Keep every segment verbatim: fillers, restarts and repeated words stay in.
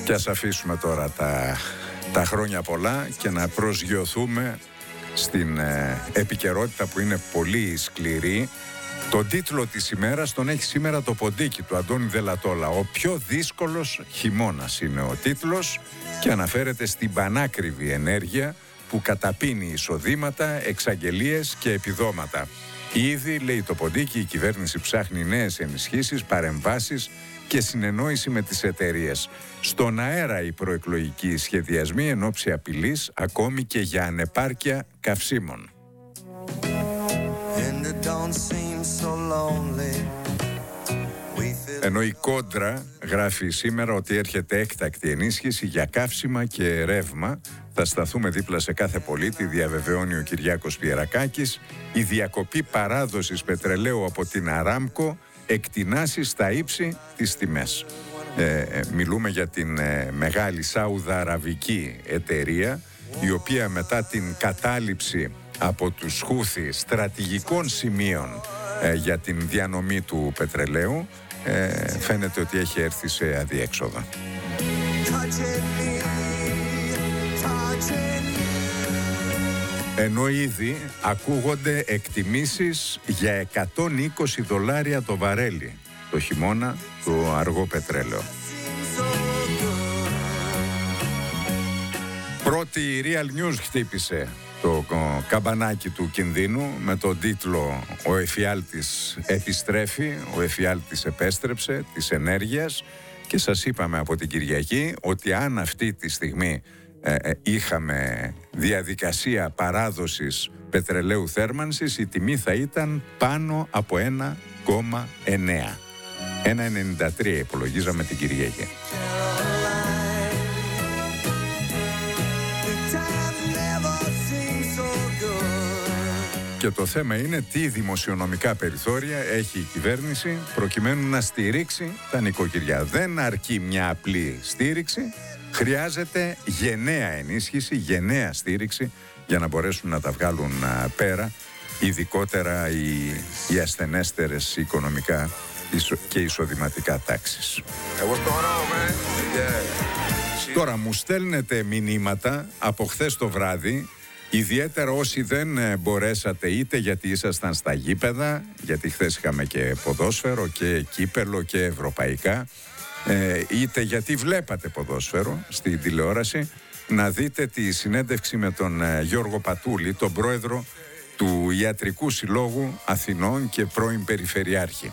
Και ας αφήσουμε τώρα τα, τα χρόνια πολλά και να προσγειωθούμε στην ε, επικαιρότητα που είναι πολύ σκληρή. Τον τίτλο της ημέρας τον έχει σήμερα το ποντίκι του Αντώνη Δελατόλα. Ο πιο δύσκολος χειμώνας είναι ο τίτλος και αναφέρεται στην πανάκριβη ενέργεια που καταπίνει εισοδήματα, εξαγγελίες και επιδόματα. Ήδη, λέει το ποντίκι, η κυβέρνηση ψάχνει νέες ενισχύσεις, παρεμβάσεις και συνεννόηση με τις εταιρείες. Στον αέρα οι προεκλογικοί σχεδιασμοί εν ώψη απειλής ακόμη και για ανεπάρκεια καυσίμων. Ενώ η Κόντρα γράφει σήμερα ότι έρχεται έκτακτη ενίσχυση για καύσιμα και ρεύμα. Θα σταθούμε δίπλα σε κάθε πολίτη, διαβεβαιώνει ο Κυριάκος Πιερακάκης. Η διακοπή παράδοσης πετρελαίου από την Αράμκο εκτινάσει στα ύψη τις τιμές. Ε, μιλούμε για την ε, μεγάλη Σαουδαραβική εταιρεία, η οποία μετά την κατάληψη από τους Χούθι στρατηγικών σημείων ε, για την διανομή του πετρελαίου, ε, φαίνεται ότι έχει έρθει σε αδιέξοδο. Ενώ ήδη ακούγονται εκτιμήσεις για εκατόν είκοσι δολάρια το βαρέλι το χειμώνα το αργό πετρέλαιο. Πρώτη η Real News χτύπησε το καμπανάκι του κινδύνου με τον τίτλο «Ο εφιάλτης επιστρέφει, ο εφιάλτης επέστρεψε» της ενέργειας, και σας είπαμε από την Κυριακή ότι αν αυτή τη στιγμή ε, ε, είχαμε διαδικασία παράδοσης πετρελαίου θέρμανσης, η τιμή θα ήταν πάνω από ένα κόμμα εννέα. ένα κόμμα ενενήντα τρία υπολογίζαμε την Κυριακή. Και το θέμα είναι τι δημοσιονομικά περιθώρια έχει η κυβέρνηση προκειμένου να στηρίξει τα νοικοκυριά. Δεν αρκεί μια απλή στήριξη, χρειάζεται γενναία ενίσχυση, γενναία στήριξη για να μπορέσουν να τα βγάλουν πέρα, ειδικότερα οι, οι ασθενέστερες οικονομικά και εισοδηματικά τάξεις. Τώρα μου στέλνετε μηνύματα από χθες το βράδυ, ιδιαίτερα όσοι δεν μπορέσατε είτε γιατί ήσασταν στα γήπεδα, γιατί χθες είχαμε και ποδόσφαιρο και κύπελο και ευρωπαϊκά, είτε γιατί βλέπατε ποδόσφαιρο στην τηλεόραση, να δείτε τη συνέντευξη με τον Γιώργο Πατούλη, τον πρόεδρο του Ιατρικού Συλλόγου Αθηνών και πρώην Περιφερειάρχη.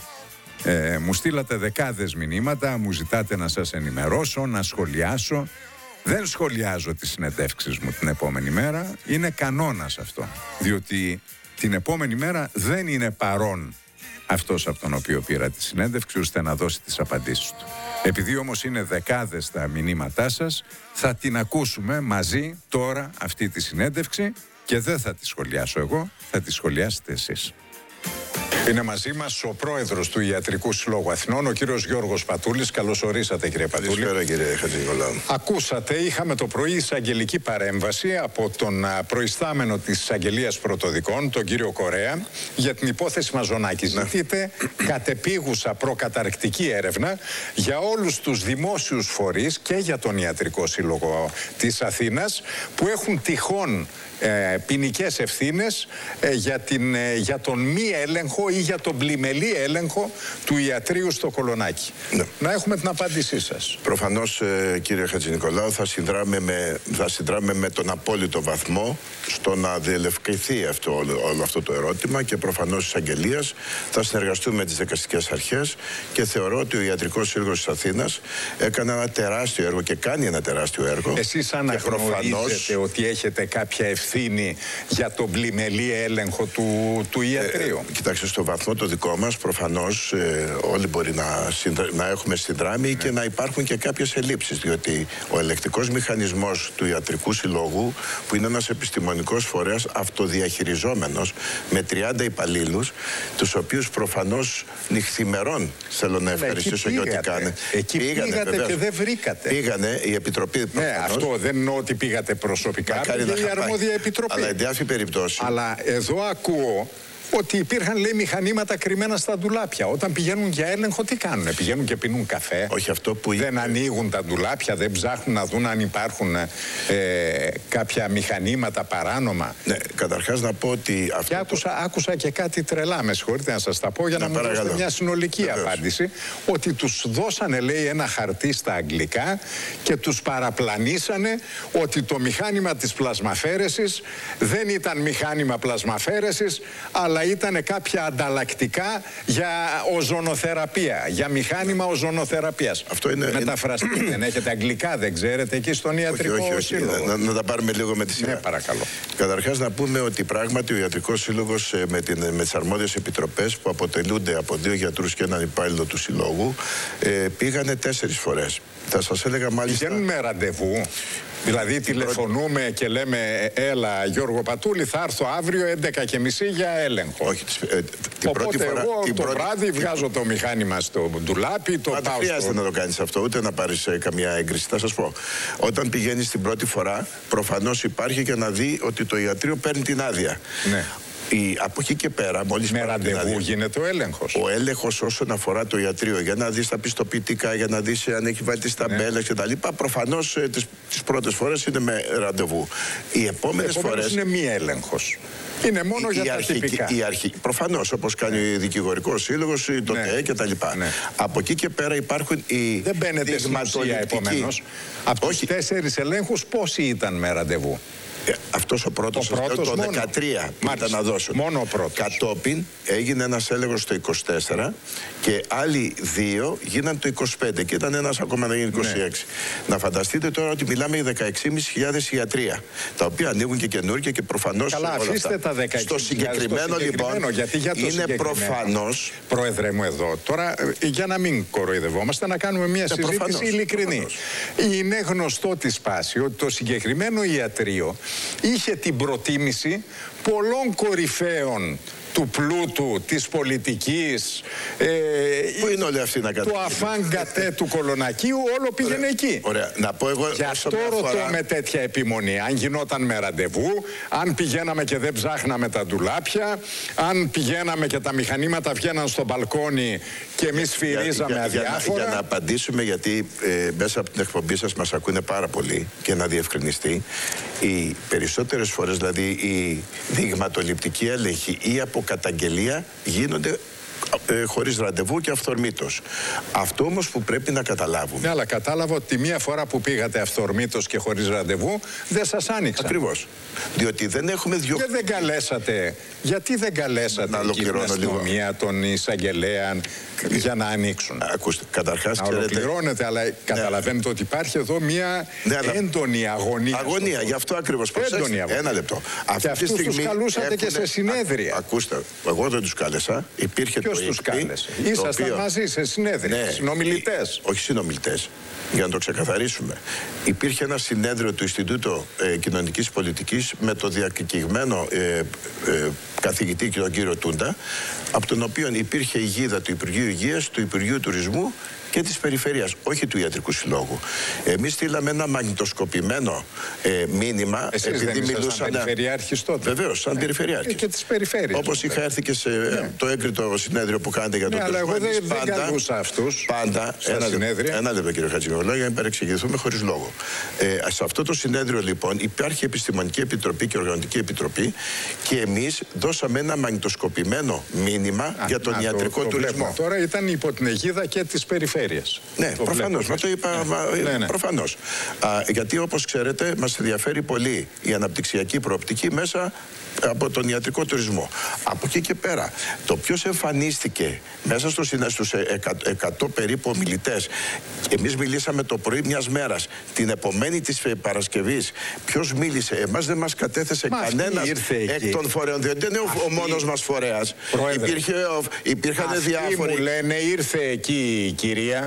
Ε, μου στείλατε δεκάδες μηνύματα, μου ζητάτε να σας ενημερώσω, να σχολιάσω. Δεν σχολιάζω τις συνεντεύξεις μου την επόμενη μέρα, είναι κανόνας αυτό, διότι την επόμενη μέρα δεν είναι παρόν αυτός από τον οποίο πήρα τη συνέντευξη ώστε να δώσει τις απαντήσεις του. Επειδή όμως είναι δεκάδες τα μηνύματά σας, θα την ακούσουμε μαζί τώρα αυτή τη συνέντευξη και δεν θα τη σχολιάσω εγώ, θα τη σχολιάσετε εσείς. Είναι μαζί μας ο πρόεδρος του Ιατρικού Συλλόγου Αθηνών, ο κύριος Γιώργος Πατούλης. Καλώς ορίσατε, κύριε Πατούλη. Καλησπέρα, κύριε Χατζηνικολάου. Ακούσατε, είχαμε το πρωί εισαγγελική παρέμβαση από τον προϊστάμενο της εισαγγελίας πρωτοδικών, τον κύριο Κορέα, για την υπόθεση Μαζονάκη. Ναι. Ζητείτε κατεπίγουσα προκαταρκτική έρευνα για όλους τους δημόσιους φορείς και για τον Ιατρικό Σύλλογο της Αθήνας που έχουν τυχόν Ε, ποινικές ευθύνες ε, για, την, ε, για τον μη έλεγχο ή για τον πλημελή έλεγχο του ιατρείου στο Κολονάκι. Ναι. Να έχουμε την απάντησή σας. Προφανώς, ε, κύριε Χατζηνικολάου, θα συνδράμε, με, θα συνδράμε με τον απόλυτο βαθμό στο να διελευκηθεί αυτό, όλο, όλο αυτό το ερώτημα, και προφανώς της αγγελίας θα συνεργαστούμε με τις δικαστικές αρχές, και θεωρώ ότι ο Ιατρικός Σύλλογος της Αθήνας έκανε ένα τεράστιο έργο και κάνει ένα τεράστιο έργο. Εσείς αναγνωρίζετε προφανώς ότι έχετε κάποια ευθύνη για τον πλημελή έλεγχο του, του ιατρείου? Ε, κοιτάξτε, στο βαθμό το δικό μας προφανώς ε, όλοι μπορεί να, συνδρα... να έχουμε συνδράμει, ναι, και να υπάρχουν και κάποιες ελλείψεις, διότι ο ελεκτικός μηχανισμός του Ιατρικού Συλλόγου, που είναι ένας επιστημονικός φορέας αυτοδιαχειριζόμενος με τριάντα υπαλλήλους, τους οποίους προφανώς νυχθημερών θέλω να ευχαριστήσω για ό,τι κάνε. Εκεί πήγανε, πήγατε βεβαίως, και δεν βρήκατε. Πήγανε η Επιτροπή. Ναι, αυτό δεν εννοώ ότι πήγατε προσωπικά, πήγε η αρμόδια Επιτροπή. Αλλά εντιάφη περιπτώσει. Αλλά εδώ ακούω ότι υπήρχαν, λέει, μηχανήματα κρυμμένα στα ντουλάπια. Όταν πηγαίνουν για έλεγχο, τι κάνουνε? Πηγαίνουν και πίνουν καφέ? Όχι, αυτό που δεν είπε... ανοίγουν τα ντουλάπια, δεν ψάχνουν να δουν αν υπάρχουν ε, κάποια μηχανήματα παράνομα? Ναι, καταρχάς να πω ότι... Αυτό και άκουσα, το... άκουσα και κάτι τρελά, με συγχωρείτε να σας τα πω, για να, να μου δώσετε μια συνολική Βεβαίως. απάντηση. Ότι τους δώσανε, λέει, ένα χαρτί στα αγγλικά και τους παραπλανήσανε ότι το μηχάνημα της πλασμαφέρεσης δεν ήταν μηχάνημα πλασμαφέρεσης, αλλά ήταν κάποια ανταλλακτικά για οζονοθεραπεία, για μηχάνημα οζονοθεραπείας. Αυτό είναι... Μεταφραστείτε, δεν έχετε αγγλικά, δεν ξέρετε εκεί στον ιατρικό όχι, όχι, όχι. σύλλογο? Να, να τα πάρουμε λίγο με τη σειρά. Ναι, παρακαλώ. Καταρχάς να πούμε ότι πράγματι ο Ιατρικός Σύλλογος με, την, με τις αρμόδιες επιτροπές που αποτελούνται από δύο γιατρούς και έναν υπάλληλο του Συλλόγου ε, πήγανε τέσσερις φορές. Θα σας έλεγα μάλιστα... Πηγαίνουν με ραντεβού. Δηλαδή τηλεφωνούμε πρώτη... και λέμε, έλα Γιώργο Πατούλη, θα έρθω αύριο έντεκα και μισή για έλεγχο. Όχι, ε, την Οπότε πρώτη φορά, εγώ την το πρώτη... βράδυ βγάζω το μηχάνημα στο ντουλάπι, το Μα πάω δεν χρειάζεται στο... να το κάνεις αυτό, ούτε να πάρεις ε, καμία έγκριση. Θα σας πω. Όταν πηγαίνεις την πρώτη φορά, προφανώς υπάρχει και να δει ότι το ιατρείο παίρνει την άδεια. Ναι. Η, από εκεί και πέρα, μόλις με ραντεβού γίνεται ο έλεγχος. Ο έλεγχος όσον αφορά το ιατρείο, για να δεις τα πιστοποιητικά, για να δεις αν έχει βάλει τις ταμπέλες ναι. κτλ. Προφανώς ε, τις, τις πρώτες φορές είναι με ραντεβού. Οι επόμενες φορές. Είναι μη έλεγχος. Είναι μόνο η, για η τα αρχική, τυπικά. Η αρχή, προφανώς, όπως κάνει ναι. ο Δικηγορικός Σύλλογος, το ναι. ΤΕΕ κτλ. Ναι. Από εκεί και πέρα υπάρχουν οι. Δεν μπαίνετε στην ουσία, επομένως. Από τους τέσσερις ελέγχους, πόσοι ήταν με ραντεβού? Ε, αυτός ο πρώτος, ο πρώτος το μόνο. δεκατρία που ήταν να δώσουν. Μόνο ο πρώτος. Κατόπιν έγινε ένας έλεγχος το είκοσι τέσσερα και άλλοι δύο γίναν το είκοσι πέντε και ήταν ένας ακόμα να γίνει είκοσι έξι. Ναι. Να φανταστείτε τώρα ότι μιλάμε για δεκαέξι χιλιάδες ιατρία, τα οποία ανοίγουν και καινούργια και προφανώς. Καλά, αφήστε τα δεκαέξι χιλιάδες. Στο συγκεκριμένο, στο συγκεκριμένο λοιπόν, γιατί για το είναι προφανώς. Πρόεδρε μου εδώ, τώρα για να μην κοροϊδευόμαστε, να κάνουμε μια συζήτηση προφανώς, ειλικρινή. Προφανώς. Είναι γνωστό τη σπάση ότι το συγκεκριμένο ιατρείο είχε την προτίμηση πολλών κορυφαίων του πλούτου, της πολιτικής, ε, πού είναι όλοι αυτοί να του αφάνγκατε του Κολονακίου, όλο πήγαινε ωραία, εκεί. Ωραία. Να πω εγώ, γι' αυτό ρωτώ φορά... με τέτοια επιμονή. Αν γινόταν με ραντεβού, αν πηγαίναμε και δεν ψάχναμε τα ντουλάπια, αν πηγαίναμε και τα μηχανήματα βγαίναν στο μπαλκόνι και εμείς σφυρίζαμε για, αδιάφορα. Για, για, για να απαντήσουμε, γιατί ε, μέσα από την εκπομπή σας μας ακούνε πάρα πολύ και να διευκρινιστεί, οι περισσότερες φορές, δηλαδή η δειγματοληπτική έλεγχη ή από καταγγελία γίνονται ε, χωρίς ραντεβού και αυθορμήτως. Αυτό όμως που πρέπει να καταλάβουμε. Ναι, αλλά κατάλαβα ότι τη μία φορά που πήγατε αυθορμήτως και χωρίς ραντεβού δεν σας άνοιξαν. Ακριβώς. Διότι δεν έχουμε δυο... Και δεν καλέσατε. Γιατί δεν καλέσατε την αστυνομία, τον εισαγγελέα για να ανοίξουν? Ακούστε, καταρχάς να ξέρετε... ολοκληρώνετε, αλλά ναι. καταλαβαίνετε ότι υπάρχει εδώ μια ναι, αλλά... έντονη αγωνία. Αγωνία, γι' αυτό ακριβώς. Έντονη αγωνία. Ένα λεπτό. Και αυτούς τους καλούσατε έχουνε... και σε συνέδρια. Α, ακούστε, εγώ δεν τους κάλεσα. Υπήρχε ποιος το τους κάλεσε? Ήσασταν οποίο... μαζί σε συνέδρια, ναι, συνομιλητές. Όχι συνομιλητές. Για να το ξεκαθαρίσουμε. Υπήρχε ένα συνέδριο του Ινστιτούτου ε, Κοινωνικής Πολιτικής με το διακεκηγμένο ε, ε, καθηγητή και τον κύριο Τούντα, από τον οποίο υπήρχε η γίδα του Υπουργείου Υγείας, του Υπουργείου Τουρισμού και της Περιφερειάς, όχι του Ιατρικού Συλλόγου. Εμείς στείλαμε ένα μαγνητοσκοπημένο ε, μήνυμα. Εσείς επειδή δεν μιλούσαν. Περιφερειάρχης τότε. Βεβαίως, σαν ε, περιφερειάρχης. Και της περιφέρειας. Όπως είχα έρθει και σε ναι. το έγκριτο συνέδριο που κάνετε για τον ναι, τουρισμό. Αλλά εγώ δεν, δεν καλούσα αυτούς. Πάντα. Ένα, συνέδρια. ένα λεπτό, κύριε Χατζημεολόγη, για να μην παρεξηγηθούμε χωρίς λόγο. Ε, σε αυτό το συνέδριο, λοιπόν, υπάρχει Επιστημονική Επιτροπή και Οργανωτική Επιτροπή και εμείς δώσαμε ένα μαγνητοσκοπημένο μήνυμα α, για τον α, ιατρικό το, το τουρισμό. Βλέπω. Τώρα ήταν υπό την αιγίδα και της περιφέρειας. Ναι, προφανώς. Μα το είπα. Ναι. Ναι, ναι. Προφανώς. Α, γιατί όπως ξέρετε, μας ενδιαφέρει πολύ η αναπτυξιακή προοπτική μέσα από τον ιατρικό τουρισμό. Από εκεί και πέρα, το ποιος εμφανίστηκε μέσα στους, στους εκατό περίπου ομιλητές, εμείς μιλήσαμε το πρωί μιας μέρας, την επομένη της Παρασκευής, ποιος μίλησε? Εμάς δεν μας κατέθεσε Μα κανένας εκ των φορέων, διότι δεν είναι ο, ο μόνος μας φορέας. Υπήρχε, υπήρχαν αυτή διάφοροι. Μου λένε ήρθε εκεί η κυρία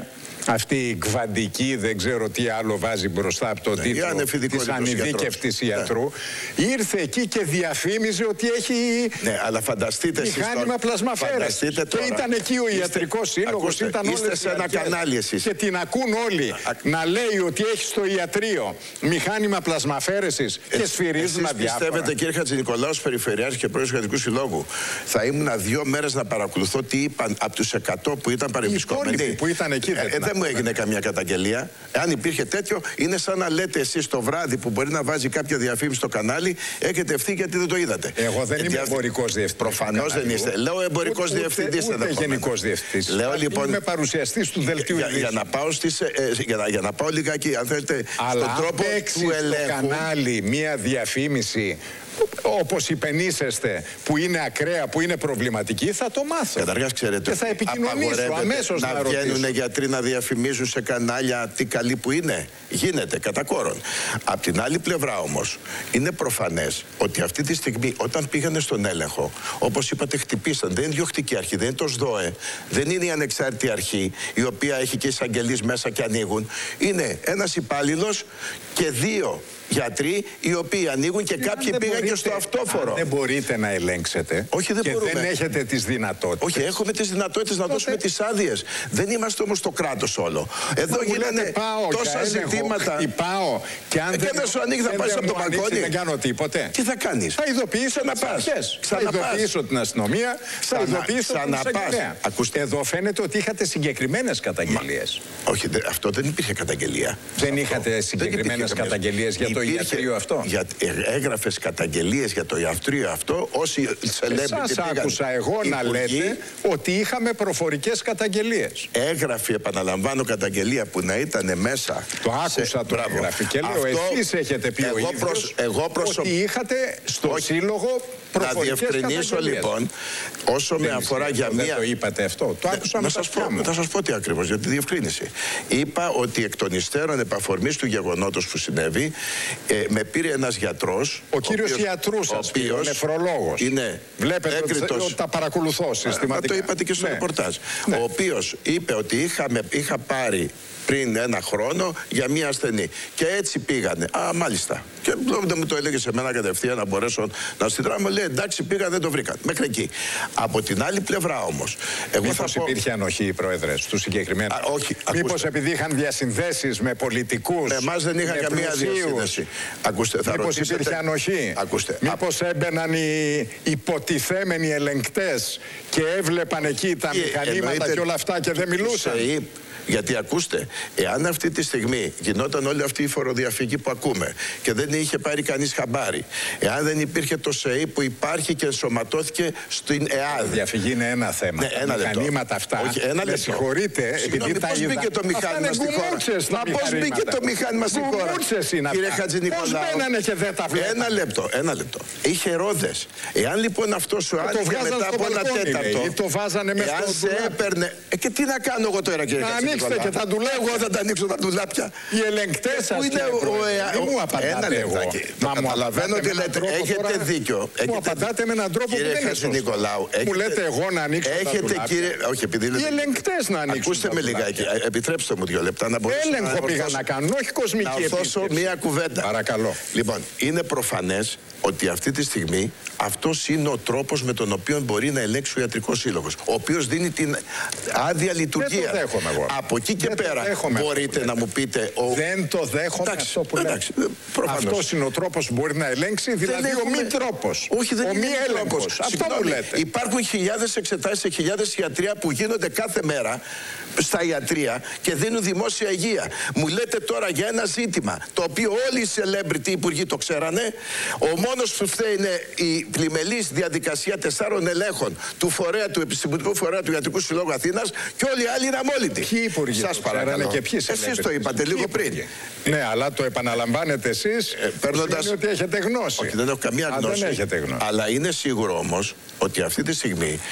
Αυτή η κβαντική, δεν ξέρω τι άλλο βάζει μπροστά από τον ναι, τίτλο της ανειδίκευτης ιατρού, ναι. ήρθε εκεί και διαφήμιζε ότι έχει ναι, αλλά φανταστείτε μηχάνημα πλασμαφέρες. Και τώρα, ήταν εκεί ο ιατρικός σύλλογος, ήταν είστε σε ένα κανάλι εσείς. Και την ακούν όλοι Α, να λέει ότι έχει στο ιατρείο μηχάνημα πλασμαφέρεσης ε, και σφυρίζουν αδιάφορα. Πιστεύετε, κύριε Χατζηνικολάου, Περιφερειάρχη και πρόεδρος του Ιατρικού Συλλόγου, θα ήμουν δύο μέρες να παρακολουθώ τι είπαν από τους εκατό που ήταν παρεμπισκόμενοι? Που ήταν εκεί, δεν, ε, δεν μου έγινε καμία καταγγελία. Αν υπήρχε τέτοιο, είναι σαν να λέτε εσείς το βράδυ που μπορεί να βάζει κάποια διαφήμιση στο κανάλι, έχετε ευθύνη γιατί δεν το είδατε. Εγώ δεν ε, είμαι εμπορικός διευθυντής. Προφανώς δεν είστε. Λέω εμπορικός διευθυντής. Ούτε γενικός διευθυντής. Λέω λοιπόν. Είμαι παρουσιαστής του δελτίου για, για, να πάω στις, ε, για, να, για να πάω λιγάκι, αν θέλετε, αλλά στον τρόπο του ελέγχου. Στο κανάλι μία διαφήμιση, όπως υπενήσεστε, που είναι ακραία, που είναι προβληματική, θα το μάθω. Καταρχάς, ξέρετε, και θα επικοινωνήσω αμέσως να, να βγαίνουν γιατροί να διαφημίζουν σε κανάλια τι καλή που είναι. Γίνεται κατά κόρον. Απ' την άλλη πλευρά όμως, είναι προφανές ότι αυτή τη στιγμή, όταν πήγανε στον έλεγχο, όπως είπατε, χτυπήσαν. Δεν είναι διοκτική αρχή, δεν είναι το ΣΔΟΕ, δεν είναι η ανεξάρτητη αρχή, η οποία έχει και εισαγγελείς μέσα και ανοίγουν. Είναι ένας υπάλληλος και δύο γιατροί οι οποίοι ανοίγουν και κάποιοι πήγαν μπορείτε, και στο αυτόφορο. Δεν μπορείτε να ελέγξετε. Όχι, δεν και μπορούμε. Δεν έχετε τις δυνατότητες. Όχι, έχουμε τις δυνατότητες να Τότε... δώσουμε τις άδειες. Δεν είμαστε όμως το κράτος όλο. Εδώ γίνανε τόσα ζητήματα. Πάω και αν ε, δεν, δεν σου ανοίγει, θα πας από το μπαλκόνι. Δεν κάνω τίποτε. Τι θα κάνεις? Θα ειδοποιήσω τις αρχές. Θα ειδοποιήσω την αστυνομία. Θα ειδοποιήσω την εισαγγελέα. Εδώ φαίνεται ότι είχατε συγκεκριμένες καταγγελίες. Όχι, αυτό δεν υπήρχε καταγγελία. Δεν είχατε συγκεκριμένες καταγγελίες για το ιατρείο αυτό? Για, έγραφες καταγγελίες για το ιατρείο αυτό όσοι celebrity. Σας άκουσα εγώ να λέτε ότι είχαμε προφορικές καταγγελίες. Έγραφε, επαναλαμβάνω, καταγγελία που να ήταν μέσα. Το άκουσα σε... το έγραφε και λέω εσείς έχετε πει εγώ ο ίδιος προσ... εγώ προσω... ότι είχατε στο Όχι. σύλλογο προφορικές καταγγελίες. Να διευκρινίσω λοιπόν, όσο με αφορά για μία... Δεν το είπατε αυτό, το άκουσα με τα αυτιά μου. Θα σας πω τι ακριβώς, για τη διευκρίνηση. Είπα ότι εκ των υστέρων επαφορμής του γεγονότος που συνέβη, Ε, με πήρε ένας γιατρός. Ο κύριος οποίος, ιατρούς σας, ο νεφρολόγος. Είναι Βλέπετε έκριτος, ότι τα παρακολουθώ συστηματικά. Μα το είπατε και στο ναι. ρεπορτάζ. Ναι. Ο οποίος είπε ότι είχαμε, είχα πάρει πριν ένα χρόνο για μία ασθενή. Και έτσι πήγανε. Α, μάλιστα. Και δεν μου το έλεγε σε μένα κατευθείαν να μπορέσω να στείλω. Μου λέει εντάξει, πήγα, δεν το βρήκαν. Μέχρι εκεί. Από την άλλη πλευρά όμως. Μήπως πω... υπήρχε ανοχή, πρόεδρε, του συγκεκριμένου? Όχι. Μήπως επειδή είχαν διασυνδέσεις με πολιτικούς? Με εμάς δεν είχαν καμία διασύνδεση. Ακούστε, θα Μήπως ρωτήσετε... υπήρχε ανοχή? Ακούστε. Μήπως έμπαιναν οι υποτιθέμενοι ελεγκτές και έβλεπαν εκεί τα μηχανήματα εννοείται... και όλα αυτά και δεν μιλούσαν? Γιατί ακούστε, εάν αυτή τη στιγμή γινόταν όλη αυτή η φοροδιαφυγή που ακούμε και δεν είχε πάρει κανείς χαμπάρι, εάν δεν υπήρχε το ΣΕΗ που υπάρχει και ενσωματώθηκε στην ΕΑΔ. Η διαφυγή είναι ένα θέμα. Ναι, ένα τα μηχανήματα αυτά. Όχι, ένα με συγχωρείτε, επειδή τα πώς μπήκε το μηχάνημα στη χώρα? Μα πώς μπήκε το μηχάνημα στη χώρα? Κύριε Χατζηνικολάου, πώς μπαίνανε και δεν τα βλέπανε? Ένα λεπτό, ένα λεπτό. Είχε ρόδες. Εάν λοιπόν αυτό σου άνοιγε μετά από ένα τέταρτο, το βάζανε μέσα στο σε έπαιρνε. Και τι να κάνω εγώ τώρα, κύριε Χατζηνικολάου? Και τα ντουλάπια. Εγώ θα τα ανοίξω τα ντουλάπια. Οι ελεγκτές σας, είναι ο, δεν μου απαντάτε εγώ. Μα μου καταλαβαίνω ότι λέτε, έχετε δίκιο. Μου απαντάτε με έναν τρόπο που δεν είναι σωστό. Μου λέτε εγώ να ανοίξω τα ντουλάπια. Όχι, επειδή οι ελεγκτές να ανοίξουν. Ακούστε με λιγάκι, επιτρέψτε μου δύο λεπτά να μπορέσω. Έλεγχο πήγα να κάνω, όχι κοσμική επίσκεψη. Να ορθώσω μία κουβέντα. Παρακαλώ. Λοιπόν, είναι προφανές ότι αυτή τη στιγμή αυτός είναι ο τρόπος με τον οποίο μπορεί να ελέγξει ο Ιατρικός Σύλλογος, ο οποίος δίνει την άδεια λειτουργία. Δεν το δέχομαι εγώ. Από εκεί και δεν πέρα μπορείτε να μου πείτε... Ο... Δεν το δέχομαι εντάξει, αυτό που λέτε. Αυτός είναι ο τρόπος που μπορεί να ελέγξει, δηλαδή έχουμε... ο μη τρόπος. Όχι, δεν ο είναι μη έλεγχος. Αυτό που λέτε. Υπάρχουν χιλιάδες εξετάσεις σε χιλιάδες ιατρία που γίνονται κάθε μέρα στα ιατρία και δίνουν δημόσια υγεία. Μου λέτε τώρα για ένα ζήτημα το οποίο όλοι οι celebrity υπουργοί το ξέρανε. Ο μόνος που φταίει είναι η πλημελής διαδικασία τεσσάρων ελέγχων του φορέα, του επιστημονικού φορέα του Ιατρικού Συλλόγου Αθήνας και όλοι οι άλλοι είναι αμόλυντοι. Ποιοι υπουργοί σας παρακαλώ? Και ποιοι εσείς το είπατε λίγο πριν. Ναι, αλλά το επαναλαμβάνετε εσείς ε, παίρνοντας... ότι έχετε γνώση. Όχι, δεν έχω καμία Α, γνώση. Δεν έχετε γνώση. Αλλά είναι σίγουρο όμως ότι αυτή τη στιγμή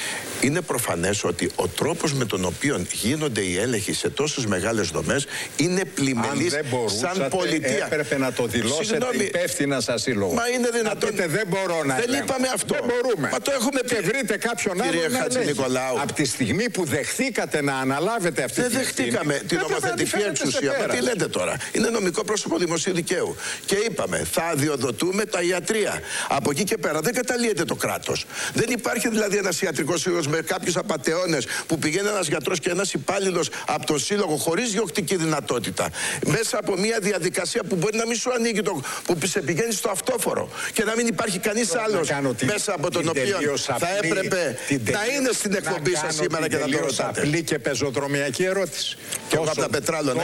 είναι προφανές ότι ο τρόπος με τον οποίο γίνονται οι έλεγχοι σε τόσες μεγάλες δομές είναι πλημελής σαν πολιτεία. Έπρεπε να το δηλώσετε. Συγγνώμη, υπεύθυνα σας σύλλογο. Μα είναι δυνατόν. Πείτε, δεν μπορώ να Δεν ελέγχω. είπαμε αυτό. Δεν μπορούμε. Μα το έχουμε πει. Και βρείτε κάποιον άλλο να ελέγχει. Από τη στιγμή που δεχθήκατε να αναλάβετε αυτή δεν την ευθύνη. Δεν δεχτήκαμε την νομοθετική εξουσία. Μα τι λέτε τώρα. Είναι νομικό πρόσωπο δημοσίου δικαίου. Και είπαμε, θα αδειοδοτούμε τα ιατρεία. Από εκεί και πέρα δεν καταλύεται το κράτος. Δεν υπάρχει δηλαδή ένας ιατρικός σύλλογος με κάποιους απατεώνες που πηγαίνει ένας γιατρός και ένας υπάλληλος από τον σύλλογο χωρίς διοκτική δυνατότητα. Μέσα από μια διαδικασία που μπορεί να μην σου ανοίγει το. Που σε πηγαίνει στο αυτόφορο. Και να μην υπάρχει κανείς άλλος μέσα από τον οποίο θα έπρεπε να είναι στην εκπομπή σας σήμερα και να το ρωτάτε. Απλή και πεζοδρομιακή ερώτηση. Και εγώ από τα πετράλωνα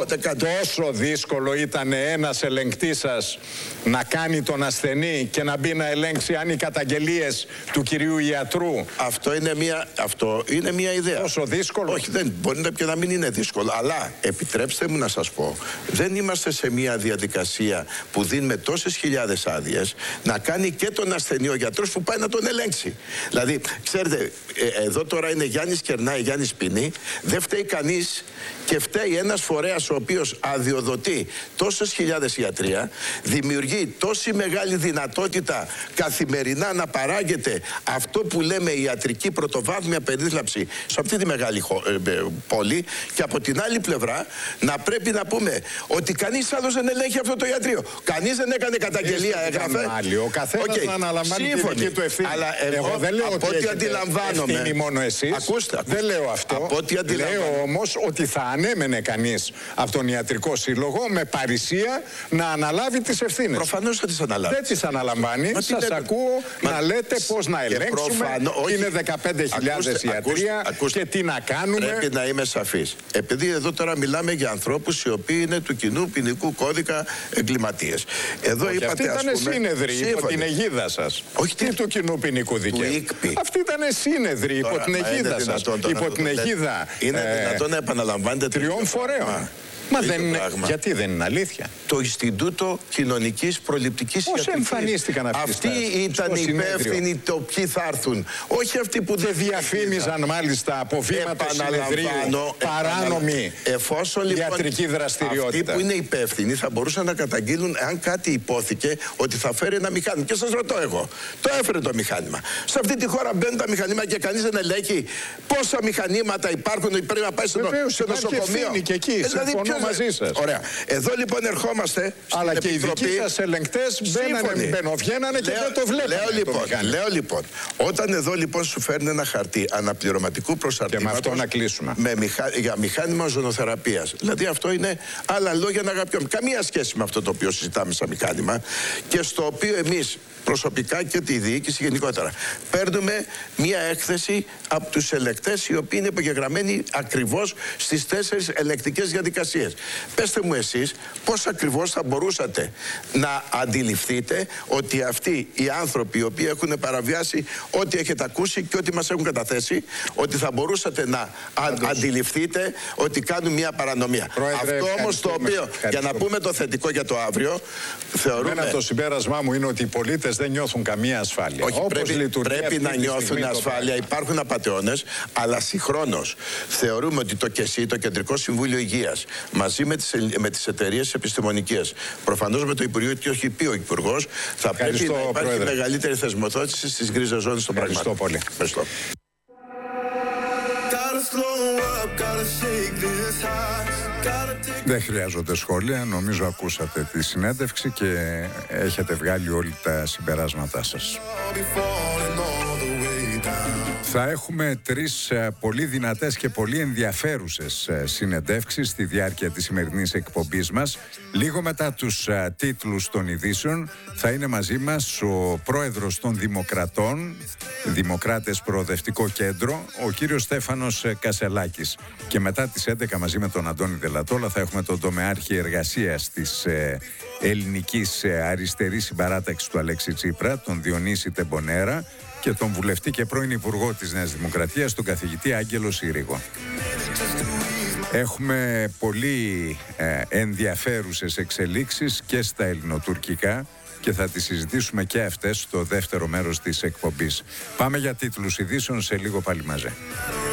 τόσο δύσκολο ήταν ένας ελεγκτής σας να κάνει τον ασθενή και να μπει να ελέγξει αν οι καταγγελίες του κυρίου ιατρού. Αυτό είναι μια, αυτό είναι μια ιδέα. Τόσο δύσκολο. Όχι, δεν, μπορεί να, και να μην είναι δύσκολο. Αλλά επιτρέψτε μου να σας πω, δεν είμαστε σε μια διαδικασία που δίνουμε τόσες χιλιάδες άδειες να κάνει και τον ασθενή ο γιατρός που πάει να τον ελέγξει. Δηλαδή, ξέρετε, ε, εδώ τώρα είναι Γιάννης κερνάει, Γιάννης πίνει, δεν φταίει κανείς και φταίει ένας φορέας ο οποίος αδειοδοτεί τόσες χιλιάδες ιατρία, δημιουργεί τόση μεγάλη δυνατότητα καθημερινά να παράγεται αυτό που λέμε ιατρική πρωτοβάθμια περίθαλψη σε αυτή τη μεγάλη ε, ε, πόλη, και από την άλλη πλευρά να πρέπει να πούμε ότι κανείς άλλος δεν ελέγχει αυτό το ιατρείο. Κανείς δεν έκανε καταγγελία, έγραφε. Ο καθένας okay. να αναλαμβάνει τη δική του ευθύνη. Αλλά εγώ, εγώ δεν λέω από ότι ό,τι αντιλαμβάνομαι. Ευθύνη μόνο εσείς. Ακούστε, ακούστε. Δεν λέω αυτό. Από ό,τι λέω όμως ότι θα ανέμενε κανείς από τον ιατρικό σύλλογο με παρησία να αναλάβει τις ευθύνες. Προφανώς θα τις αναλάβει. Δεν τις αναλαμβάνει. Μα σας λέτε. Ακούω Μα... να λέτε πώς να ελέγξουμε. Προφανώ... Είναι δεκαπέντε χιλιάδες ιατρία ακούστε, και τι να κάνουμε. Πρέπει να είμαι σαφής. Επειδή εδώ τώρα μιλάμε για ανθρώπους οι οποίοι είναι του κοινού ποινικού κώδικα εγκληματίες. Εδώ όχι, είπατε, αυτοί ήταν σύνεδροι υπό την αιγίδα σας. Όχι τι του κοινού ποινικού δικαίου. Αυτοί ήταν σύνεδροι υπό την αιγίδα σας. Υπό την αιγίδα. Είναι δυνατόν να επαναλαμβάνετε τριών φορέων. Μα δεν είναι, γιατί δεν είναι αλήθεια. Το Ινστιτούτο Κοινωνικής Προληπτικής Ιατρικής. Πώς εμφανίστηκαν αυτοί. Αυτοί ήταν υπεύθυνοι το ποιοι θα έρθουν. Όχι αυτοί που δεν διαφήμιζαν μάλιστα από βήματα συνεδρίου παράνομη εφόσον λοιπόν ιατρική δραστηριότητα. Αυτοί που είναι υπεύθυνοι θα μπορούσαν να καταγγείλουν αν κάτι υπόθηκε ότι θα φέρει ένα μηχάνημα. Και σας ρωτώ εγώ, το έφερε το μηχάνημα. Σε αυτή τη χώρα μπαίνουν τα μηχανήματα και κανείς δεν ελέγχει πόσα μηχανήματα υπάρχουν, πρέπει να πάει στο νοσοκομείο. Μαζί σας. Ωραία. Εδώ λοιπόν ερχόμαστε. Αλλά και Επιτροπή. Οι δικοί σας ελεγκτές μπαίνανε, μπαινοβγαίνανε και δεν το βλέπουν. Λέω λοιπόν, λέω λοιπόν, όταν εδώ λοιπόν σου φέρνει ένα χαρτί αναπληρωματικού προσαρτήματος. Και με αυτό να κλείσουμε. Με μηχα... Για μηχάνημα ζωνοθεραπείας. Δηλαδή αυτό είναι άλλα λόγια να αγαπιόμαστε. Καμία σχέση με αυτό το οποίο συζητάμε σαν μηχάνημα και στο οποίο εμείς προσωπικά και τη διοίκηση γενικότερα παίρνουμε μία έκθεση από τους ελεκτές οι οποίοι είναι υπογεγραμμένοι ακριβώς στις τέσσερις ελεκτικές διαδικασίες. Πέστε μου εσείς πώς ακριβώς θα μπορούσατε να αντιληφθείτε ότι αυτοί οι άνθρωποι οι οποίοι έχουν παραβιάσει ό,τι έχετε ακούσει και ό,τι μας έχουν καταθέσει, ότι θα μπορούσατε να αν, αντιληφθείτε ότι κάνουν μια παρανομία. Πρόεδρε, αυτό όμως το οποίο, για να πούμε το θετικό για το αύριο, θεωρούμε... Εμένα το συμπέρασμά μου είναι ότι οι πολίτες δεν νιώθουν καμία ασφάλεια. Όχι, όπως πρέπει, πρέπει να νιώθουν ασφάλεια. Το... Υπάρχουν απατεώνες, αλλά συγχρόνως θεωρούμε ότι το ΚΕΣΥ, το Κεντρικό Συμβούλιο Υγείας, μαζί με τις, με τις εταιρείες επιστημονικές, προφανώς με το Υπουργείο και όχι πει ο Υπουργός, θα Ευχαριστώ, πρέπει να υπάρχει Πρόεδρε. μεγαλύτερη θεσμοθότηση στις γκρίζες ζώνες των πραγμάτων. Ευχαριστώ πολύ. Ευχαριστώ. Δεν χρειάζονται σχόλια, νομίζω ακούσατε τη συνέντευξη και έχετε βγάλει όλοι τα συμπεράσματά σας. Θα έχουμε τρεις πολύ δυνατές και πολύ ενδιαφέρουσες συνεντεύξεις στη διάρκεια της σημερινής εκπομπής μας. Λίγο μετά τους τίτλους των ειδήσεων θα είναι μαζί μας ο πρόεδρος των Δημοκρατών, Δημοκράτες Προοδευτικό Κέντρο, ο κύριος Στέφανος Κασελάκης. Και μετά τις έντεκα μαζί με τον Αντώνη Δελατόλα θα έχουμε τον τομεάρχη εργασίας της ελληνικής αριστερής συμπαράταξης του Αλέξη Τσίπρα, τον Διονύση Τεμπονέρα, και τον βουλευτή και πρώην υπουργό της Νέας Δημοκρατίας, τον καθηγητή Άγγελο Συρίγο. Έχουμε πολύ ε, ενδιαφέρουσες εξελίξεις και στα ελληνοτουρκικά και θα τις συζητήσουμε και αυτές στο δεύτερο μέρος της εκπομπής. Πάμε για τίτλους ειδήσεων, σε λίγο πάλι μαζί.